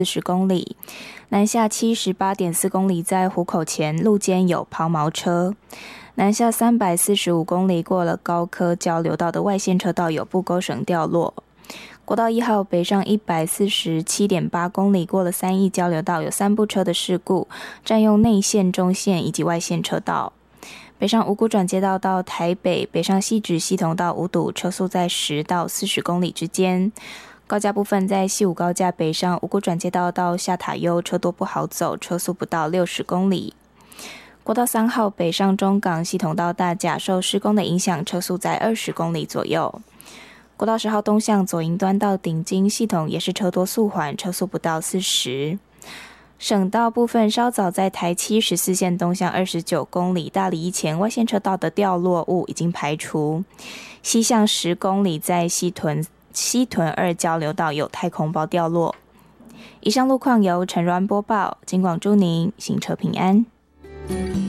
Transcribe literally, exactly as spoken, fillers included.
四十公里，南下七十八点四公里在湖口前路肩有抛锚车，南下三百四十五公里过了高科交流道的外线车道有布钩绳掉落。国道一号北上一百四十七点八公里过了三义交流道有三部车的事故，占用内线、中线以及外线车道。北上五股转接道到台北，北上汐止系统到五堵，车速在十到四十公里之间。高架部分在西武高架北上五股转接道到下塔悠，车多不好走，车速不到六十公里。国道三号北上中港系统到大甲，受施工的影响，车速在二十公里左右。国道十号东向左营端到顶金系统也是车多速缓，车速不到四十。省道部分稍早在台七十四线东向二十九公里，大里以前外线车道的掉落物已经排除。西向十公里在西屯西屯二交流道有太空包掉落。以上路况由陈软播报，金广祝您行车平安。